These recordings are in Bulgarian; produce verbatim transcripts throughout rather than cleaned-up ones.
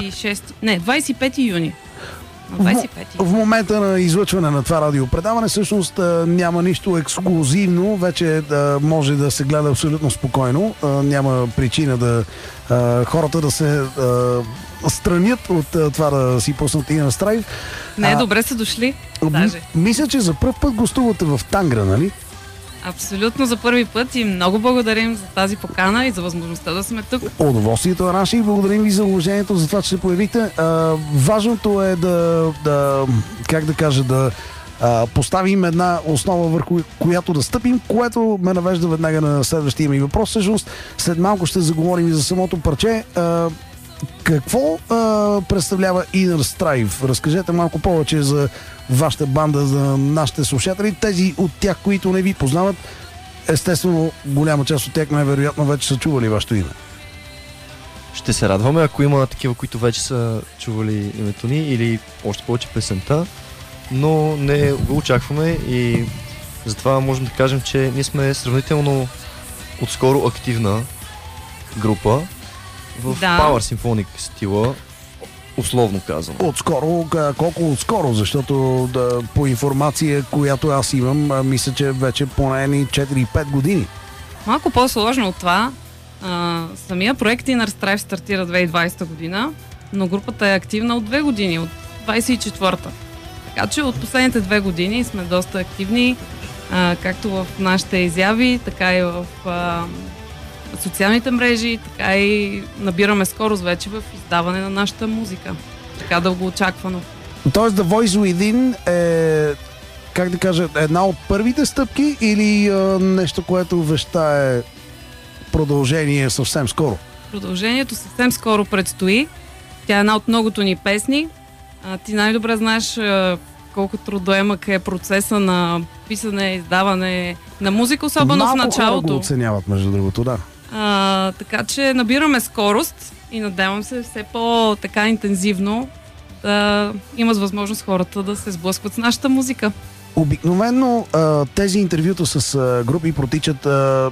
и шести, не, двадесет и пети юни. В, в момента на излъчване на това радиопредаване всъщност няма нищо ексклузивно, вече да може да се гледа абсолютно спокойно, няма причина да хората да се странят от това да си пуснат Inner Strife. Не, добре са дошли. Даже. Мисля, че за първ път гостувате в Тангра, нали? Абсолютно за първи път и много благодарим за тази покана и за възможността да сме тук. Удоволствието е наше и благодарим ви за уважението, за това, че се появите. А, важното е да, да, как да кажа, да а, поставим една основа, върху която да стъпим, което ме навежда веднага на следващия ми въпрос. Всъщност, след малко ще заговорим и за самото парче. А, какво а, представлява Inner Strife? Разкажете малко повече за вашата банда, за нашите слушатели, тези от тях, които не ви познават. Естествено, голяма част от тях най-вероятно вече са чували вашето име. Ще се радваме, ако има такива, които вече са чували името ни или още повече песента, но не го очакваме и затова можем да кажем, че ние сме сравнително отскоро активна група в да. Power Symphonic стила, условно казвам. Отскоро, колко отскоро, защото да, по информация, която аз имам, мисля, че вече поне четири-пет години. Малко по-сложно от това. А, самия проект Inner Strife стартира две хиляди и двадесета година, но групата е активна от две години, от двадесет и четвърта. Така че от последните две години сме доста активни, а, както в нашите изяви, така и в а, социалните мрежи, така и набираме скорост вече в издаване на нашата музика. Така дълго очаквано. Тоест The Voice Within е, как да кажа, една от първите стъпки или а, нещо, което вещае продължение съвсем скоро? Продължението съвсем скоро предстои. Тя е една от многото ни песни. А, ти най-добре знаеш а, колко трудоемък е процеса на писане, издаване на музика, особено Малко в началото. Малко го оценяват, между другото, да. А, така че набираме скорост и надявам се все по-така интензивно да имат възможност хората да се сблъскват с нашата музика. Обикновено тези интервюта с групи протичат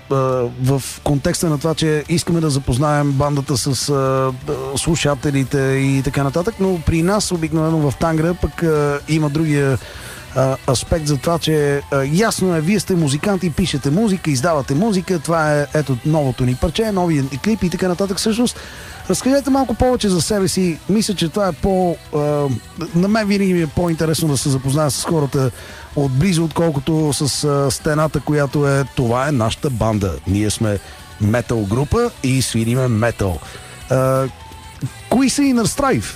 в контекста на това, че искаме да запознаем бандата с слушателите и така нататък, но при нас обикновено в Тангра пък има другия аспект за това, че ясно е, вие сте музиканти, пишете музика, издавате музика, това е ето новото ни парче, новия клип и така нататък. Всъщност, разкажете малко повече за себе си. Мисля, че това е по... А, на мен винаги ми е по-интересно да се запозная с хората отблизо, отколкото с а, стената, която е това е нашата банда. Ние сме метал група и свириме метал. А, кои са Inner Strife?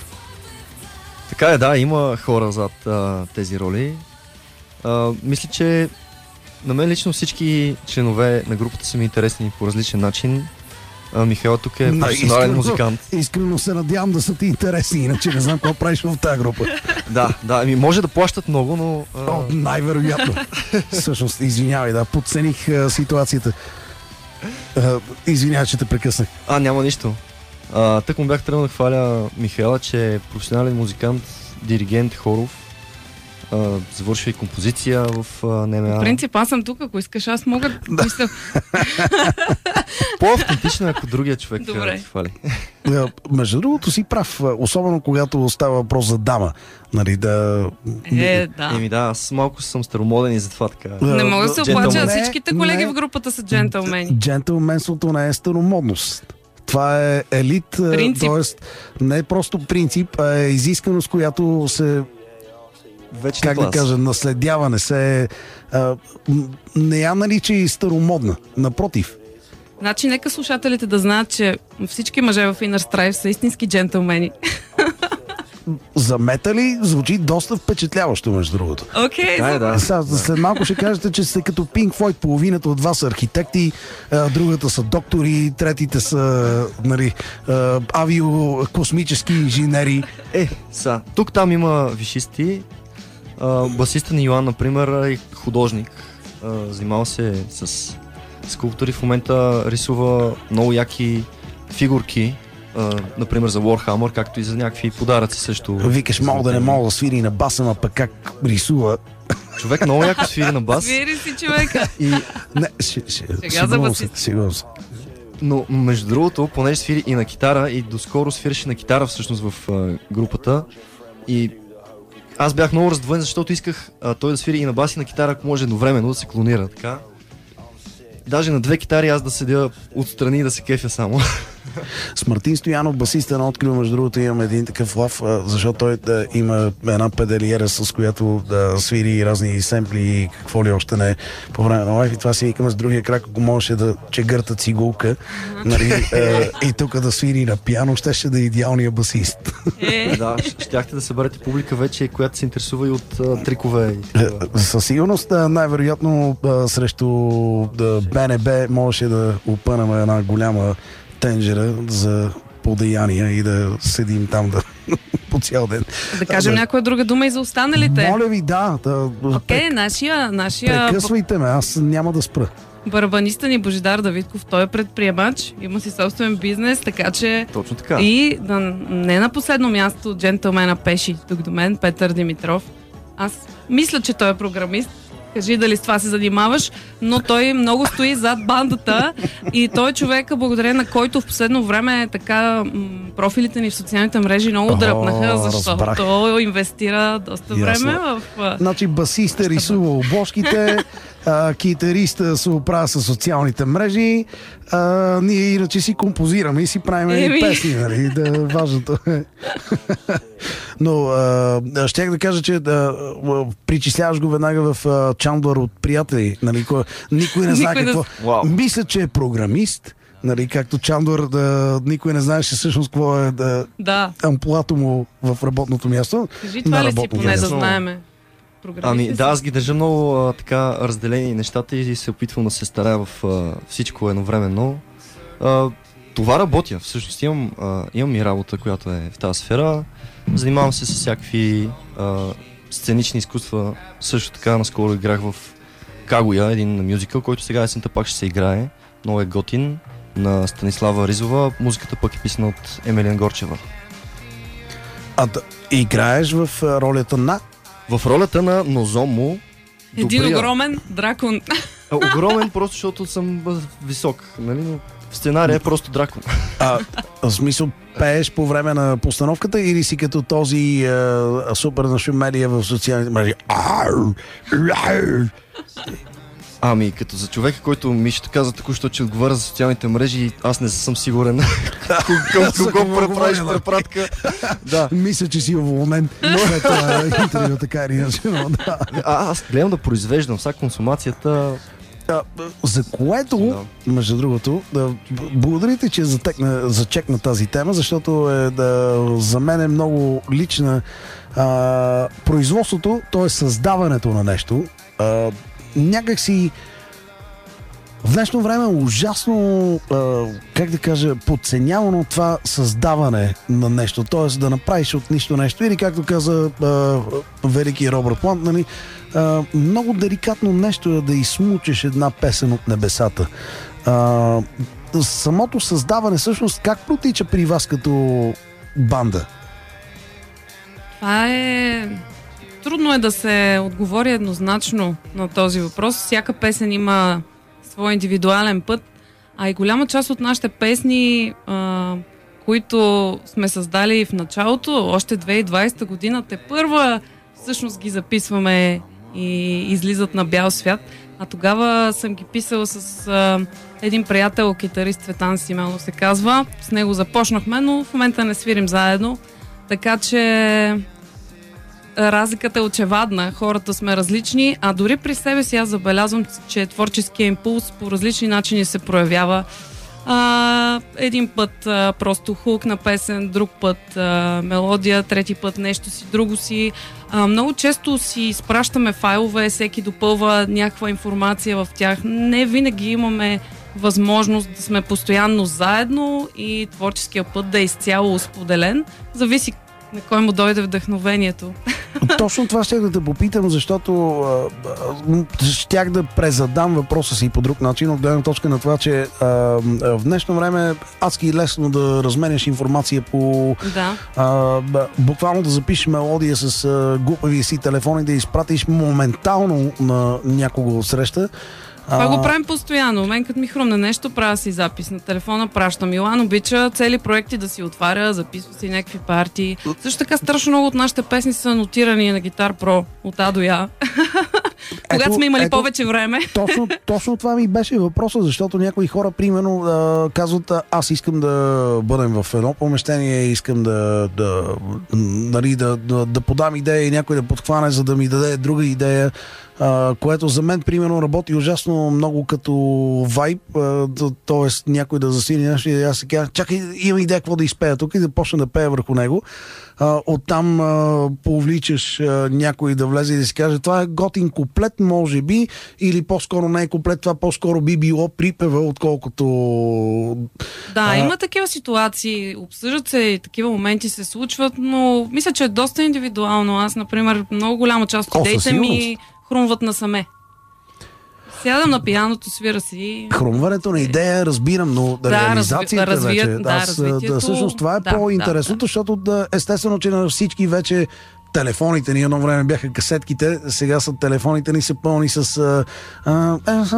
Така е, да, има хора зад а, тези роли. А, мисля, че на мен лично всички членове на групата са ми интересни по различен начин. А, Михаил тук е професионален музикант. Искрено се надявам да са ти интересни, иначе не знам какво правиш в тази група. Да, да, ами може да плащат много, но... А... О, най-вероятно. Всъщност, извинявай, да, подцених а, ситуацията. А, извинявай, че те прекъснах. А, няма нищо. А, тък му бях тръгнал да хваля Михаила, че е професионален музикант, диригент, хоров. Uh, завършва и композиция в uh, НМА. В принцип, аз съм тук, ако искаш, аз мога да мисля. По-автентично, ако другия човек Добре. се хвали. Между другото си прав, особено когато става въпрос за дама. Нали, да... Е, да. Еми да, аз малко съм старомоден и затова така. Не мога да се оплача, Не, всичките колеги не. в групата са джентълмени. Джентълменството не е старомодност. Това е елит, т.е. не е просто принцип, а е изисканост, която се Вече как клас. да кажа, наследяване се а, не я нарича и старомодна. Напротив. Значи, нека слушателите да знаят, че всички мъже в Inner Strife са истински джентълмени. За метали звучи доста впечатляващо, между другото. Окей, okay, да, да. Сега, след малко ще кажете, че сте като Pink Floyd, половината от вас са архитекти, а, другата са доктори, третите са нали, а, авиокосмически инженери. Е, са. Тук там има висшисти. Uh, басиста ни Йоан, например, е художник. Uh, занимава се с скулптури. В момента рисува много яки фигурки, uh, например за Warhammer, както и за някакви подаръци също. Викаш, мога да не мога да свири на баса, а пък как рисува. Човек много яко свири на бас. Свири си човека. И... Не, ще, ще, Сега за басист. Сигурно се. Но между другото, понеже свири и на китара, и доскоро свиреше на китара всъщност в а, групата, и аз бях много раздвоен, защото исках а, той да свири и на бас и на китара, ако може едновременно да се клонира, така. Даже на две китари аз да седя отстрани и да се кефя само. С Мартин Стоянов, басиста на Открил, между другото, имам един такъв лав, защото той да, има една педалиера, с която да свири разни семпли и какво ли още не по време на лайф. И това си викаме с другия крак, ако можеше да чегърта цигулка, нали, е, и тук да свири на пиано, щеше да е идеалния басист. Е. Да, щяхте да съберете публика вече, която се интересува и от а, трикове. И такива. Със сигурност, най-вероятно а, срещу да, БНБ можеше да опънем една голяма тенджера за подеяния и да седим там да, по цял ден. Да кажем да, някоя друга дума и за останалите. Моля ви, да. да Окей, okay, нашия, нашия... Прекъсвайте ме, аз няма да спра. Барабаниста ни Божидар Давидков, той е предприемач, има си собствен бизнес, така че... Точно така. И да, не на последно място джентълмена пеши тук до мен, Петър Димитров. Аз мисля, че той е програмист. Кажи дали с това се занимаваш, но той много стои зад бандата и той е човека, благодарение на който в последно време така м- профилите ни в социалните мрежи много дръпнаха, защото той инвестира доста Ясно. време в... Значи басиста рисува обложките, а, китариста се оправя с социалните мрежи, а, ние иначе си композираме и си правим Еми. песни, нали, да, важното е. Но а, щях да кажа, че да, причисляваш го веднага в а, Чандлър от приятели, нали, кой, никой не знае Никой какво. не... Wow. Мисля, че е програмист, нали, както Чандлър, да, никой не знаеше всъщност какво е да, Да. амплуато му в работното място. Кажи това ли си работното поне място. да знаеме? Ами да, аз ги държа много а, така разделени нещата и се опитвам да се старая в а, всичко едновременно. А, това работя, всъщност имам, а, имам и работа, която е в тази сфера. Занимавам се с всякакви а, сценични изкуства. Също така наскоро играх в Кагуя, един мюзикъл, който сега есента пак ще се играе. Много е готин, на Станислава Ризова. Музиката пък е писана от Емелия Горчева. А да, играеш в а, ролята на? В ролята на Нозомо. Един добрия. огромен дракон. А, огромен, просто защото съм бъ- висок, нали? Но в сценария е просто дракон. А, в смисъл, пееш по време на постановката или си като този а, супер нашумелия в социалните мрежи? Ау, ау. Ами, като за човека, който Мишето каза току-що, че отговаря за социалните мрежи, аз не съм сигурен към кого преправиш препратка. Да. Мисля, че си уволнен след това интервю, така или иначе. но да. А, аз гледам да произвеждам, сега консумацията... А, за което, Да. между другото, да, б- благодарите, че затекна, зачекна тази тема, защото е, да, за мен е много лична. А, производството, т.е. създаването на нещо, а, някак си в днешно време е ужасно, а, как да кажа, подценявано това създаване на нещо, т.е. да направиш от нищо нещо, или както каза а, велики Робърт Плант, нали, а, много деликатно нещо е да изсмучеш една песен от небесата. А, самото създаване, всъщност, как протича при вас като банда? Това е... Трудно е да се отговори еднозначно на този въпрос. Всяка песен има свой индивидуален път, а и голяма част от нашите песни, а, които сме създали в началото, още две хиляди и двадесета година, те първа всъщност ги записваме и излизат на бял свят. А тогава съм ги писала с а, един приятел, китарист Цветан Симеонов се казва. С него започнахме, но в момента не свирим заедно. Така че разликата е очевадна. Хората сме различни, а дори при себе си аз забелязвам, че творческия импулс по различни начини се проявява. А, един път а, просто хук на песен, друг път а, мелодия, трети път нещо си, друго си. А, много често си изпращаме файлове, всеки допълва някаква информация в тях. Не винаги имаме възможност да сме постоянно заедно и творческия път да е изцяло споделен. Зависи на кой му дойде вдъхновението. Точно това щях да те попитам, защото а, а, щях да презадам въпроса си по друг начин, от гледна точка на това, че а, в днешно време адски лесно да разменяш информация по... Да. А, буквално да запишеш мелодия с а, глупавия си телефон и да изпратиш моментално на някого от среща. Това го правим постоянно. Мен като ми хрумне нещо, правя си запис на телефона, пращам. Илан обича цели проекти да си отваря, записва си някакви партии. Също така страшно много от нашите песни са нотирани на Гитар Про от А до Я. Когато сме имали ето, повече време. Точно, точно това ми беше въпроса, защото някои хора, примерно, да, казват, аз искам да бъдем в едно помещение, искам да, да, нали, да, да, да подам идея и някой да подхване, за да ми даде друга идея. Uh, което за мен, примерно, работи ужасно много като вайб, uh, т.е. някой да засили нещо и аз се кажа, чакай, имам идея какво да изпея тук и да почна да пея върху него. Uh, оттам uh, повличаш uh, някой да влезе и да си каже, това е готин куплет, може би, или по-скоро не е куплет, това по-скоро би било припева, отколкото... Да, uh, има такива ситуации, обсъждат се и такива моменти се случват, но мисля, че е доста индивидуално. Аз, например, много голяма част от идеите ми хрумват насаме. Сядам на пияното, свира си. Хрумването на идея разбирам, но да, реализацията разви... вече. Да, аз, да, всъщност това е да, по-интересното, да, да. защото да, естествено, че на всички вече телефоните ни едно време бяха касетките, сега са телефоните ни са пълни с... А,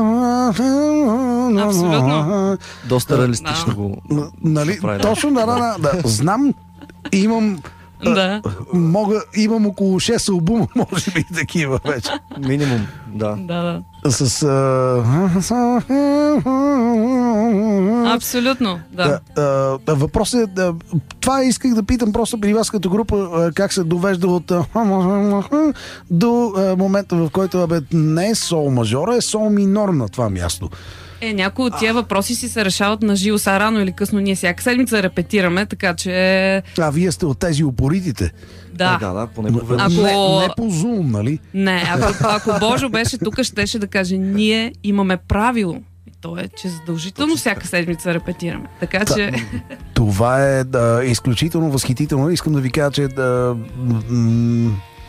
абсолютно. Доста реалистично да. го... Нали, точно, да, да, да. Знам, имам... Да. Мога, имам около шест албума, може би такива вече. Минимум, да. Да, да. С... А... Абсолютно, да. да а, въпросът е, да, това исках да питам просто при вас като група, как се довежда от до а, момента, в който абе, не е сол мажора, е сол минор на това място. Е, някои от тия въпроси си се решават на живо, са рано или късно. Ние всяка седмица репетираме, така че... А, вие сте от тези упоритите. Да. А, да, да, поне по ако... не, не по Zoom, нали? Не, ако, ако Божо беше тук, щеше да каже, ние имаме правило. И то е, че задължително точно всяка седмица репетираме. Така че... Това е да, изключително възхитително. Искам да ви кажа, че да... М-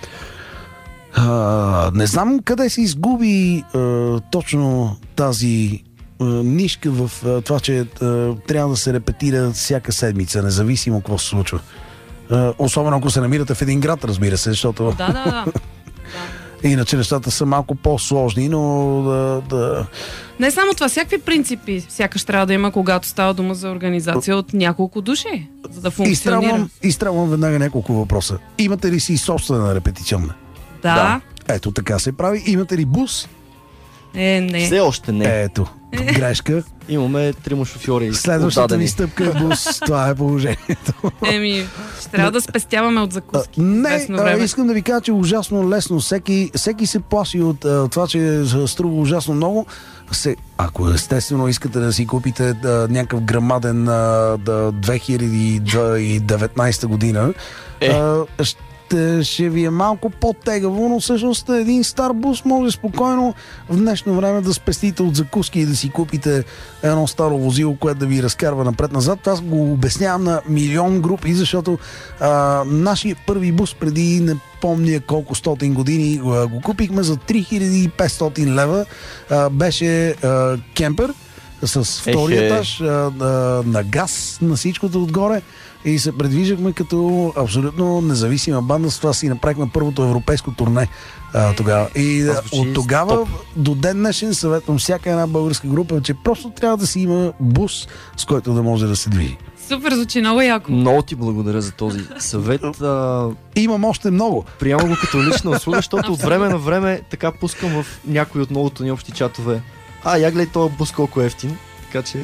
а, не знам къде се изгуби а, точно тази нишка в а, това, че а, трябва да се репетира всяка седмица, независимо какво се случва. А, особено ако се намирате в един град, разбира се, защото... Да, да, да. Иначе нещата са малко по-сложни, но да, да... Не само това, всякакви принципи сякаш трябва да има, когато става дума за организация от няколко души, за да функционира. Изтребвам, изтребвам веднага няколко въпроса. Имате ли си собствена репетиционна? Да. да. Ето така се прави. Имате ли бус? Е, не. Все още не. Ето, грешка. Имаме трима шофьори. Следващата ни стъпка е бус. Това е положението. Еми, ще трябва да спестяваме от закуски. Не, а, искам да ви кажа, че е ужасно лесно. Всеки, всеки се плаши от а, това, че струва ужасно много. Се, ако естествено искате да си купите да, някакъв грамаден да, две хиляди и деветнадесета година, е. а, ще ще ви е малко по-тегаво, но всъщност един стар бус може спокойно в днешно време да спестите от закуски и да си купите едно старо возило, което да ви разкарва напред-назад. Аз го обяснявам на милион групи, защото а, нашия първи бус преди не помня колко стотин години а, го купихме за три хиляди и петстотин лева. А, беше а, кемпер с втори етаж, а, а, на газ, на всичкото отгоре. И се предвиждахме като абсолютно независима банда. С това си направихме първото европейско турне а, тогава. И да, от тогава топ. До ден днешен съветвам всяка една българска група, че просто трябва да си има бус, с който да може да се движи. Супер, звучи много яко. Много ти благодаря за този съвет. А... Имам още много. Приемам го като лична услуга, защото от време на време така пускам в някои от многото ни общи чатове. А, я гледай този бус колко е ефтин. Така че...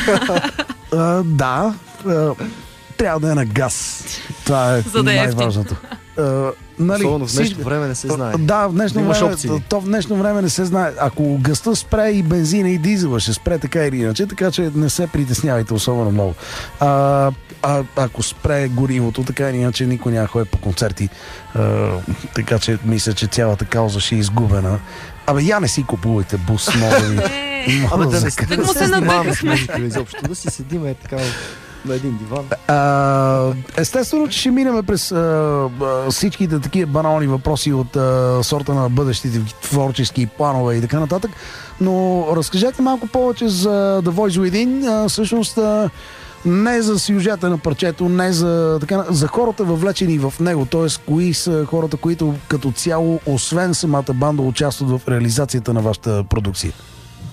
а, да. А, трябва да е на газ. Това е за да е най-важното. Uh, нали, Особено в днешно време не се знае. Да, в днешно време, то в днешно време не се знае. Ако газта спре и бензина и дизела ще спре така или иначе, така че не се притеснявайте особено много. А, а, ако спре горивото, така или иначе никой няма ходи по концерти. А, така че мисля, че цялата кауза ще е изгубена. Абе, я не си купувайте бус, може би. Абе, да не да се занимаваме с музика изобщо, да си седиме така на един диван. А, естествено, че ще минем през а, всичките такива банални въпроси от а, сорта на бъдещите творчески планове и така нататък, но разкажете малко повече за The Voice Within. А, всъщност а, не за сюжета на парчето, не за, така, за хората въвлечени в него, т.е. кои са хората, които като цяло, освен самата банда, участват в реализацията на вашата продукция?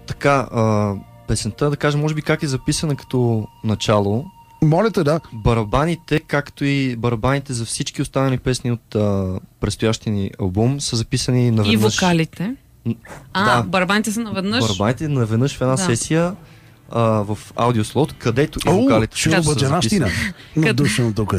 така, а, песента, да кажем, може би как е записана като начало. Моля те, да. Барабаните, както и барабаните за всички останали песни от а, предстоящия ни албум, са записани наведнъж. И вокалите. А, да. барабаните са наведнъж. Барабаните наведнъж в една Да. сесия а, в аудиослот, където и О, вокалите ще са бъде записани. нащина. Надушвам тук.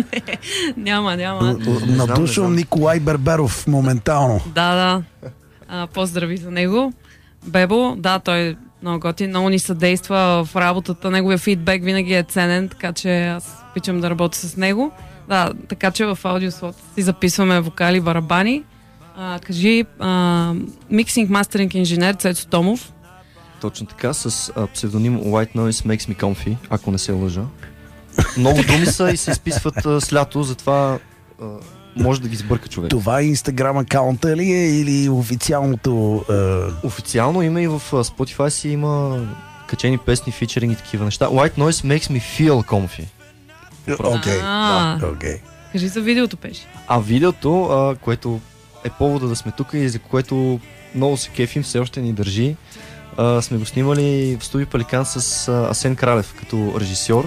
Няма, няма. Надушвам Николай Берберов моментално. Да, да. А, поздрави за него. Бебо, да, той много готин, много ни съдейства в работата. Неговия фидбек винаги е ценен, така че аз обичам да работя с него. Да, така че в аудиослот си записваме вокали, барабани. А, кажи, а, миксинг, мастеринг инженер Цецо Томов. Точно така, с а, псевдоним White Noise Makes Me Comfy, ако не се лъжа. Много думи са и се изписват а, с лято, затова а, може да ги сбърка човек. Това инстаграм акаунта ли е или официалното... Е... Официално има и в а, Spotify си има качени песни, фичеринг и такива неща. White Noise Makes Me Feel Comfy. Окей. А, Да, окей. Кажи за видеото пеше. А видеото, а, което е повода да сме тук и за което много се кефим, все още ни държи, а, сме го снимали в студио Пеликан с а, Асен Кралев като режисьор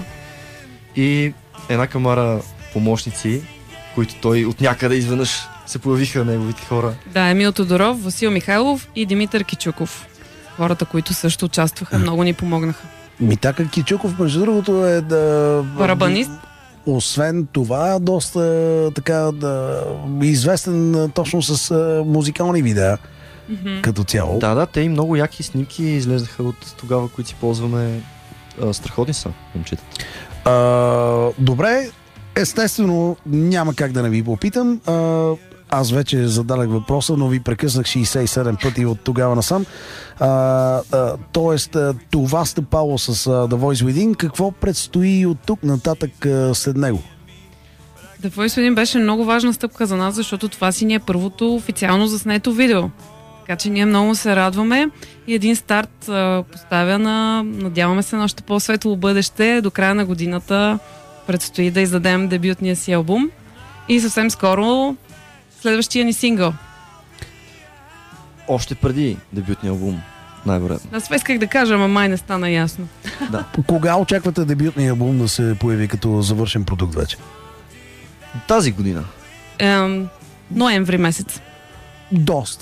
и една камара помощници, които той от някъде изведнъж се появиха неговите хора. Да, Емил Тодоров, Васил Михайлов и Димитър Кичуков. Хората, които също участваха, много ни помогнаха. Митака Кичуков, между другото, е да... Барабанист. Освен това, доста така да, известен точно с а, музикални видеа Mm-hmm. като цяло. Да, да, те и много яки снимки излезаха от тогава, които си ползваме. А, страхотни са, момчетата. А, добре, естествено няма как да не ви попитам. А, аз вече зададах въпроса, но ви прекъснах шейсет и седем пъти от тогава насам. А, а, тоест, а, това стъпало с а, The Voice Within. Какво предстои от тук нататък а, след него? The Voice Within беше много важна стъпка за нас, защото това си ни е първото официално заснето видео. Така че ние много се радваме и един старт а, поставя на, надяваме се, на още по-светло бъдеще. До края на годината предстои да издадем дебютния си албум и съвсем скоро следващия ни сингъл. Още преди дебютния албум, най-вероятно. Аз това исках да кажа, ама май не стана ясно. Да. Кога очаквате дебютния албум да се появи като завършен продукт вече? Тази година. Ем, ноември месец. Доста...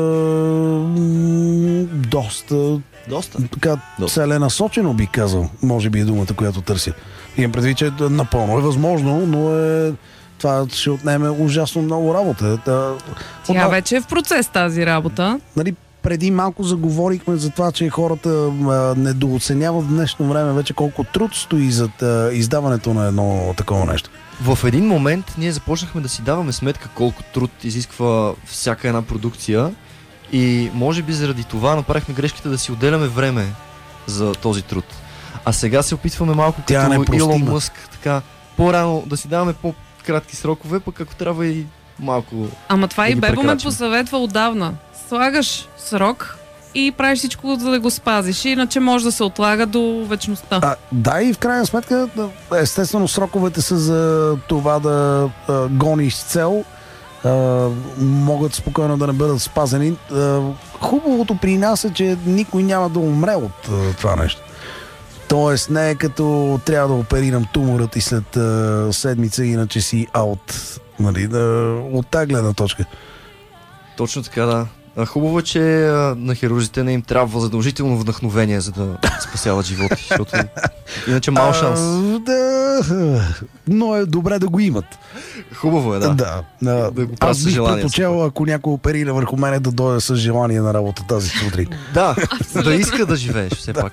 м, Доста... Доста. Така Доста. целенасочено би казал, може би е думата, която търся. Имам предвид, че напълно е възможно, но е... това ще отнеме ужасно много работа. Та, Тя отново, вече е в процес тази работа. нали, преди малко заговорихме за това, че хората а, недооценяват в днешно време вече колко труд стои зад а, издаването на едно такова нещо. В един момент ние започнахме да си даваме сметка колко труд изисква всяка една продукция и може би заради това направихме грешката да си отделяме време за този труд. А сега се опитваме малко Тя е като непростима. Илон Мъск, така по-рано да си даваме по-кратки срокове, пък ако трябва и малко... Ама това Да и ги Бебо ме прекрачим. посъветва отдавна. Слагаш срок и правиш всичко, за да го спазиш. Иначе може да се отлага до вечността. А, да, и в крайна сметка, естествено, сроковете са за това да а, гониш цел. А, могат спокойно да не бъдат спазени. А, хубавото при нас е, че никой няма да умре от а, това нещо. Тоест не е като трябва да оперирам туморът и след а, седмица, иначе си аут. Нали, да, от тази гледна точка. Точно така, да. А, хубаво е, че а, на хирурзите не им трябва задължително вдъхновение, за да спасяват животи, защото иначе мал шанс. А, да, но е добре да го имат. Хубаво е, да. Да, да. Да го правят Аз с бих желание, предпочел, ако някой оперира върху мене, да дойде с желание на работа тази сутрин. Да, да иска да живееш все пак.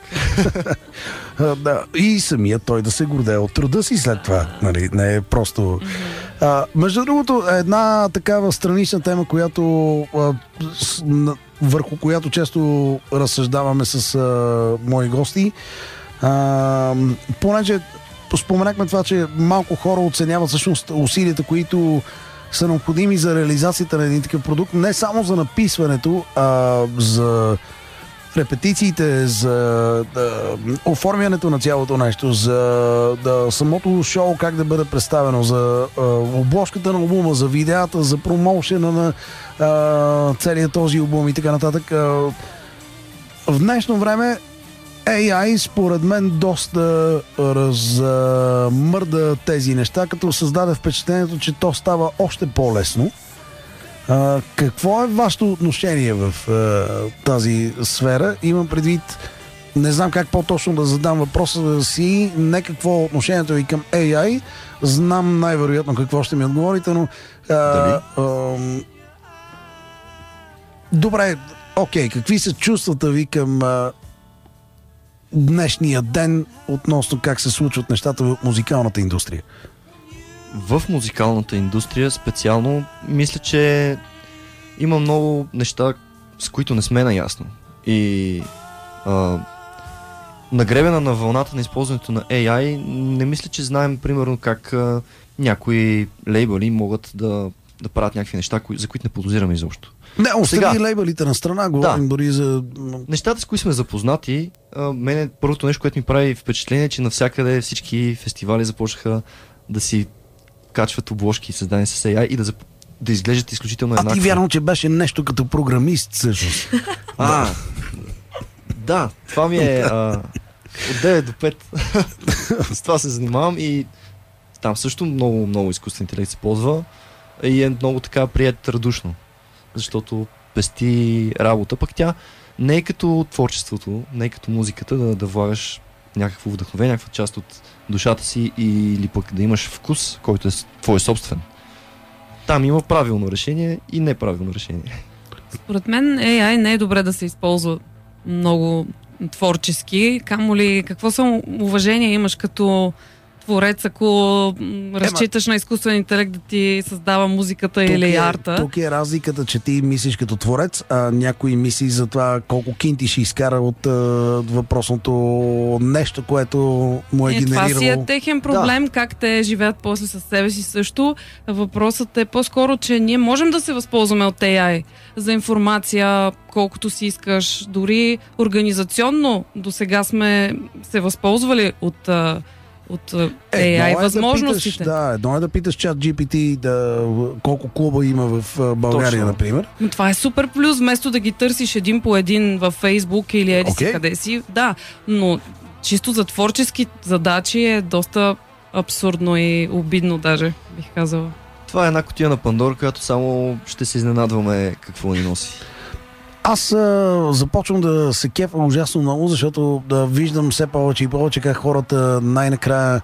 А, да. И самия той да се гордее от труда си след това. Нали? Не е просто... А, между другото, една такава странична тема, която а, с, на, върху която често разсъждаваме с а, мои гости. А, понеже споменахме това, че малко хора оценяват всъщност усилията, които са необходими за реализацията на един такъв продукт, не само за написването, а за репетициите, за да, оформянето на цялото нещо, за да, самото шоу как да бъде представено, за а, обложката на албума, за видеята, за промоушена на а, целият този албум и така нататък. А, в днешно време Ей Ай според мен доста размърда тези неща, като създаде впечатлението, че то става още по-лесно. А, какво е вашето отношение в а, тази сфера? Имам предвид, не знам как по-точно да задам въпроса си, не какво е отношението ви към Ей Ай, знам най-вероятно какво ще ми отговорите, но... А, а, добре, окей, какви са чувствата ви към а, днешния ден относно как се случват нещата в музикалната индустрия? В музикалната индустрия специално мисля, че има много неща, с които не сме наясно. И а, нагребена на вълната на използването на Ей Ай, не мисля, че знаем примерно как а, някои лейбъли могат да, да правят някакви неща, кои, за които не подозираме изобщо. Не, остави лейбълите на страна, говорим да. Дори за... Нещата, с които сме запознати, а, мене първото нещо, което ми прави впечатление, че навсякъде всички фестивали започнаха да си качват обложки, създани с Ей Ай и да, зап... да изглеждат изключително еднакво. А ти вярно, че беше нещо като програмист всъщност? А, да, това ми е а, от девет до пет. С това се занимавам и там също много, много изкуствен интелект се ползва и е много така прият радушно, защото пести работа, пък тя не е като творчеството, не е като музиката да, да влагаш някакво вдъхновение, някаква част от душата си или пък да имаш вкус, който е твой собствен. Там има правилно решение и неправилно решение. Според мен Ей Ай не е добре да се използва много творчески. Камо ли, какво само уважение имаш като творец, ако разчиташ на изкуствен интелект да ти създава музиката или е, арта. Тук е разликата, че ти мислиш като творец, а някой мисли за това колко кинти ще изкара от а, въпросното нещо, което му е, е генерирало. Това си е техен проблем, да. Как те живеят после със себе си също. Въпросът е по-скоро, че ние можем да се възползваме от Ей Ай за информация, колкото си искаш. Дори организационно до сега сме се възползвали от от Ей Ай е възможностите. Да, питаш, да, едно е да питаш чат Джи Пи Ти да, колко клуба има в България, точно, например. Но това е супер плюс, вместо да ги търсиш един по един във Фейсбук или еди си okay. къде си. Да, но чисто за творчески задачи е доста абсурдно и обидно даже, бих казала. Това е една кутия на Пандора, която само ще се изненадваме какво ни носи. Аз а, започвам да се кефа ужасно много, защото да виждам все повече и повече как хората най-накрая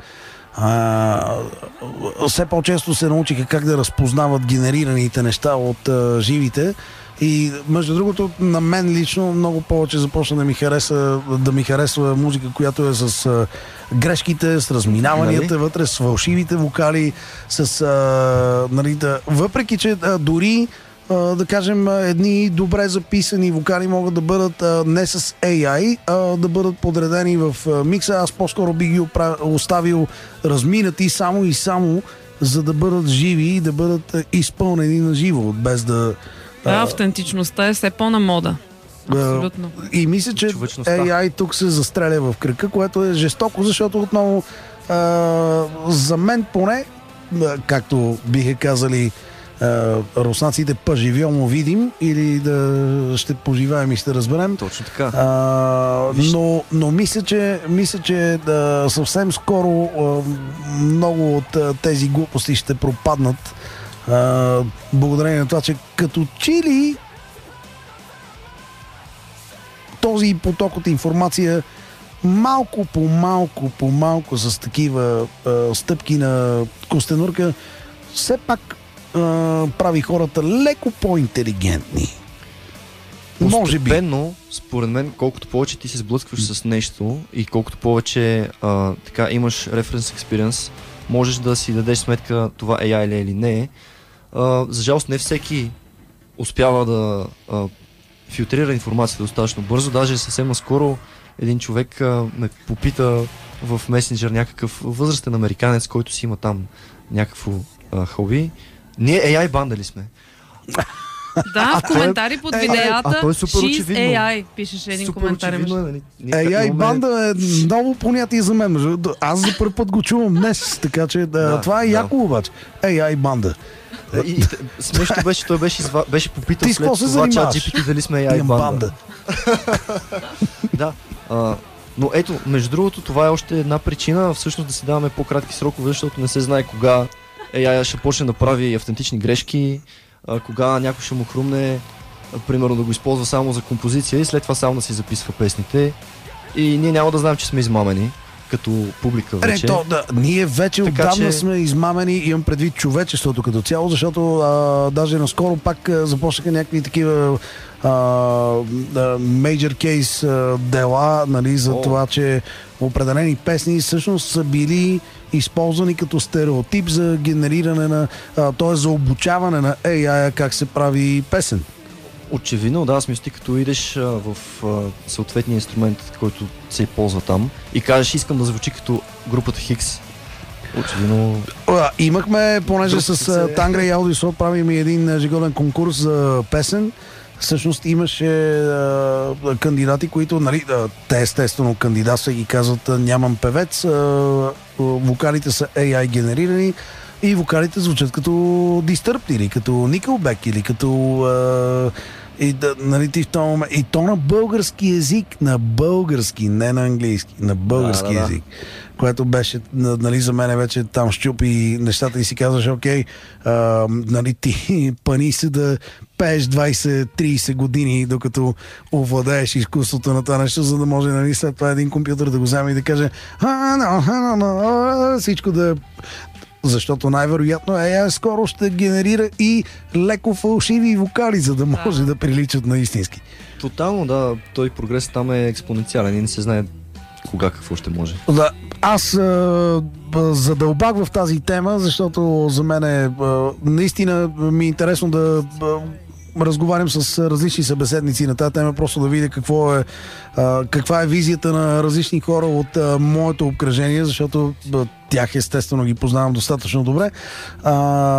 а, все по-често се научиха как да разпознават генерираните неща от а, живите. И между другото, на мен лично много повече започна да ми хареса, да ми харесва музика, която е с а, грешките, с разминаванията нали? Вътре, с фалшивите вокали, с а, нали, да, въпреки че а, дори да кажем, едни добре записани вокали могат да бъдат а, не с Ей Ай, а да бъдат подредени в а, микса. Аз по-скоро би ги оставил разминати само и само, за да бъдат живи и да бъдат а, изпълнени на живо, без да... Да, а, автентичността е все по-на мода. Абсолютно. А, и мисля, че Ей Ай тук се застреля в кръка, което е жестоко, защото отново а, за мен поне, както биха казали Uh, руснаците поживем му видим или да ще поживеем и ще разберем. Точно така. Uh, но, но мисля, че, мисля, че да, съвсем скоро uh, много от uh, тези глупости ще пропаднат uh, благодарение на това, че като чили този поток от информация малко по малко по малко с такива uh, стъпки на костенурка все пак Uh, прави хората леко по-интелигентни. Може би. Постепенно, според мен, колкото повече ти се сблъскваш с нещо и колкото повече uh, така имаш reference experience, можеш да си дадеш сметка това Ей Ай ли е или не. Uh, за жалост не всеки успява да uh, филтрира информацията достатъчно бързо. Даже съвсем наскоро един човек uh, ме попита в месенджер някакъв възрастен американец, който си има там някакво uh, хоби. Ние Ей Ай банда ли сме? Да, в коментари под видеята. А той е супер She's очевидно. ей ай, пишеше един Супер коментар. очевидно е, нали? Ние Ей ай имаме- банда е ново понятие за мен. между другото. Аз за първи път го чувам днес, така че да, Да, това е да. яко обаче. Ей ай банда. И, и, смешно беше, той беше, изва... беше попитал Ти с след какво се това чат занимаваш? джи пи ти дали сме ей ай Имам банда. банда. Да. А, но ето, между другото, това е още една причина всъщност да си даваме по-кратки срокове, защото не се знае кога ей ай ще почне да прави автентични грешки, а, кога някой ще му хрумне, а, примерно да го използва само за композиция и след това само да си записва песните. И ние няма да знаем, че сме измамени като публика Ре, вече. то, да, ние вече Така отдавна че- сме измамени, имам предвид човечеството като цяло, защото а, даже наскоро пак а, започнаха някакви такива а, да, major case а, дела, нали, за О. това, че определени песни всъщност са били използвани като стереотип за генериране на, т.е. за обучаване на ей ай как се прави песен. Очевидно, да, смисъл ти като идеш а, в а, съответния инструмент, който се ползва там и кажеш, искам да звучи като групата Хикс. Очевидно. А, имахме, понеже Друг с се- а, Тангра и Аудиосот правим и един ежегоден конкурс за песен. Всъщност имаше а, кандидати, които, нали, а, те естествено кандидатства и казват, а, нямам певец, а, а, вокалите са ей ай генерирани и вокалите звучат като Disturbed или като Nickelback или като а, и, да, нали, ти в този момент, и то на български език, на български, не на английски, на български Да, да, да. език. Което беше, на- нали, за мен вече там щупи нещата и си казваш, окей, а, нали, ти пани се да пееш двайсет-трийсет години, докато овладееш изкуството на това нещо, за да може, нали, след това един компютър да го вземе и да каже а, но, а, но, а, всичко да... Защото най-вероятно ей скоро ще генерира и леко фалшиви вокали, за да може да, да приличат на истински. Тотално, да, той прогрес там е експоненциален и не се знае кога какво ще може. Да, аз а, б- задълбах в тази тема, защото за мен е, а, наистина ми е интересно да а, разговарям с различни събеседници на тази тема, просто да видя какво е, а, каква е визията на различни хора от а, моето обкръжение, защото а, тях естествено ги познавам достатъчно добре. А,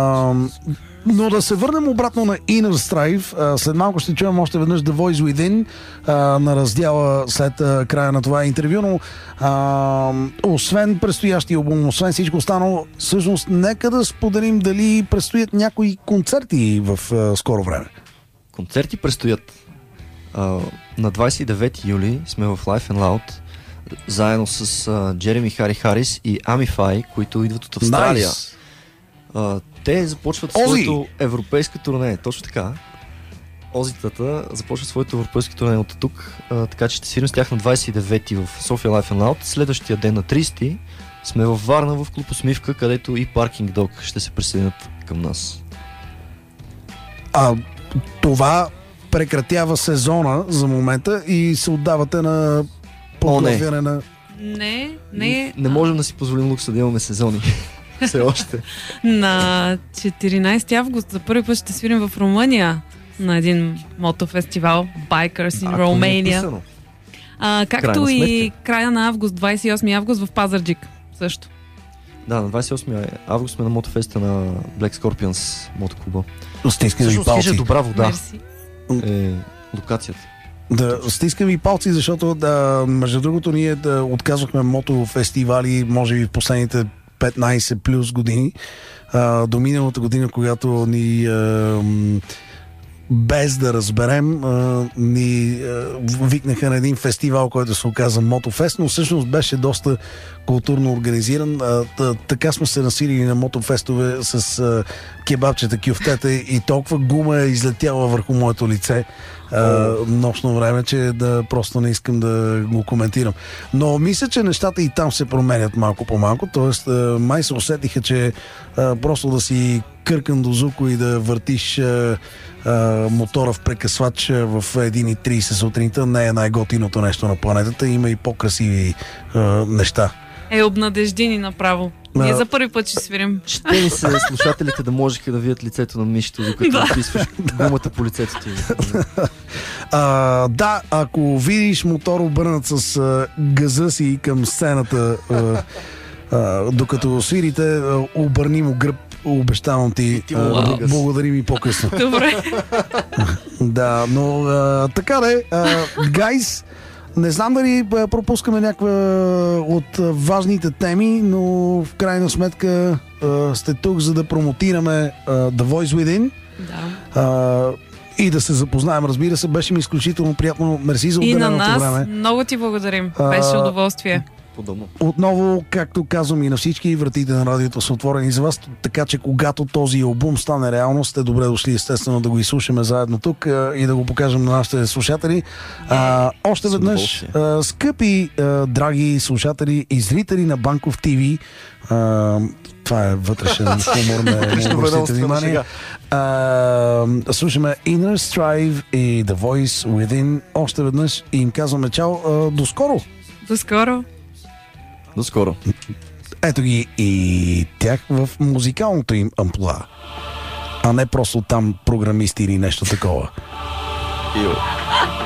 но да се върнем обратно на Inner Strife. А, след малко ще чуем още веднъж The Voice Within а, на раздяла след а, края на това интервю, но а, освен предстоящия албум, освен всичко останало, всъщност нека да споделим дали предстоят някои концерти в а, скоро време. Концерти предстоят. А, на двайсет и девети юли сме в Life and Loud заедно с а, Джереми Хари Харис и Амифай, които идват от Австралия. Nice. А, те започват Ози! своето европейско турне. Точно така. Озитата започват своето европейско турне от тук, а, така че ще свирим с тях на двайсет и девети в София Life and Loud. Следващия ден на трийсети сме във Варна в клуб Усмивка, където и Parking Dog ще се присъединят към нас. А това прекратява сезона за момента и се отдавате на подготвяне на... Не, не. Не можем да си позволим лукса да имаме сезони. Все още. На четиринайсети август за първи път ще свирим в Румъния на един мотофестивал Bikers in Ако не е Romania. писано. А, както Крайна и сметка. края на август, двайсет и осми август в Пазарджик също. Да, на двайсет и осми август сме на мотофеста на Black Scorpions мотоклуба. Стискам ви Всъщност хижа палци. Добра вода Мерси. е локацията. Да, стискам ви палци, защото да, между другото ние да отказвахме мотофестивали, може би в последните петнайсет плюс години. А, до миналата година, когато ни а, м, без да разберем, а, ни а, викнаха на един фестивал, който се оказа Мотофест, но всъщност беше доста културно организиран. А, т- така сме се насилили на мотофестове с а, кебабчета, кюфтета и толкова гума е излетяла върху моето лице а, нощно време, че да просто не искам да го коментирам. Но мисля, че нещата и там се променят малко по малко, т.е. май се усетиха, че а, просто да си къркан до зуко и да въртиш а, а, мотора в прекъсвач а, в един и трийсет сутринта не е най-готиното нещо на планетата. Има и по-красиви а, неща. Е, обнадеждини направо. А. Ние за първи път ще свирим. Ще ни се слушателите да можеха да видят лицето на Мишто, докато Да. описваш гумата по лицето ти. А, да, ако видиш мотор обърнат с а, газа си към сцената, а, а, докато свирите, а, обърни му гръб Обещавам ти, ти му а, лагаш. благодари ми по-късно. Добре. Да, но а, така де, гайс, не знам дали а, пропускаме някаква от а, важните теми, но в крайна сметка а, сте тук, за да промотираме а, The Voice Within. Да. А, и да се запознаем, разбира се. Беше ми изключително приятно. Мерси за И на отделеното нас време. много ти благодарим. А, Беше удоволствие. Подобно. Отново, както казвам и на всички, вратите на радиото са отворени за вас, така че когато този албум стане реалност, сте добре дошли естествено да го изслушаме заедно тук а, и да го покажем на нашите слушатели. А, още С веднъж, а, скъпи, а, драги слушатели и зрители на Банков ТВ, а, това е вътрешен хумор, не обръщайте внимание. А, слушаме Inner Strive и The Voice Within още веднъж и им казваме чао, а, до скоро! До скоро. До скоро. Ето ги и тях в музикалното им амплуа, а не просто там програмисти или нещо такова. Йо.